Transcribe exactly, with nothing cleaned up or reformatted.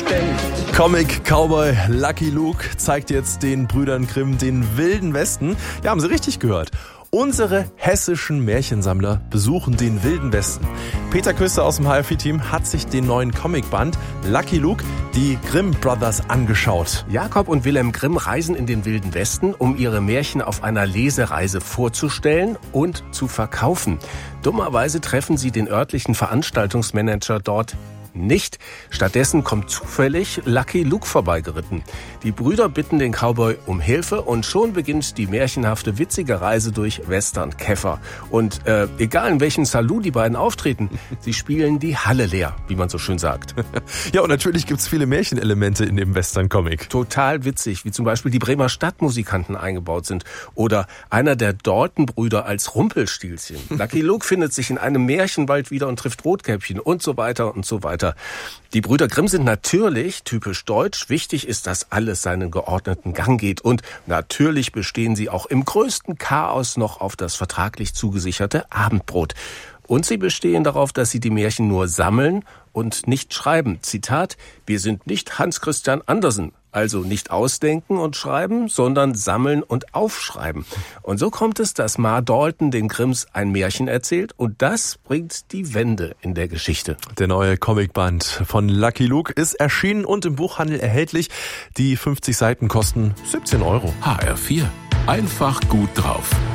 stellt. Comic Cowboy Lucky Luke zeigt jetzt den Brüdern Grimm den wilden Westen. Ja, haben Sie richtig gehört. Unsere hessischen Märchensammler besuchen den wilden Westen. Peter Küster aus dem H F I-Team hat sich den neuen Comicband Lucky Luke, die Grimm Brothers, angeschaut. Jakob und Wilhelm Grimm reisen in den wilden Westen, um ihre Märchen auf einer Lesereise vorzustellen und zu verkaufen. Dummerweise treffen sie den örtlichen Veranstaltungsmanager dort nicht. Stattdessen kommt zufällig Lucky Luke vorbeigeritten. Die Brüder bitten den Cowboy um Hilfe und schon beginnt die märchenhafte, witzige Reise durch Western-Käfer. Und äh, egal in welchem Saloon die beiden auftreten, sie spielen die Halle leer, wie man so schön sagt. Ja, und natürlich gibt's viele Märchenelemente in dem Western-Comic. Total witzig, wie zum Beispiel die Bremer Stadtmusikanten eingebaut sind oder einer der Dalton-Brüder als Rumpelstilzchen. Lucky Luke findet sich in einem Märchenwald wieder und trifft Rotkäppchen und so weiter und so weiter. Die Brüder Grimm sind natürlich typisch deutsch. Wichtig ist, dass alles seinen geordneten Gang geht. Und natürlich bestehen sie auch im größten Chaos noch auf das vertraglich zugesicherte Abendbrot. Und sie bestehen darauf, dass sie die Märchen nur sammeln und nicht schreiben. Zitat: Wir sind nicht Hans Christian Andersen. Also nicht ausdenken und schreiben, sondern sammeln und aufschreiben. Und so kommt es, dass Ma Dalton den Grimms ein Märchen erzählt und das bringt die Wende in der Geschichte. Der neue Comicband von Lucky Luke ist erschienen und im Buchhandel erhältlich. Die fünfzig Seiten kosten siebzehn Euro. H R vier. Einfach gut drauf.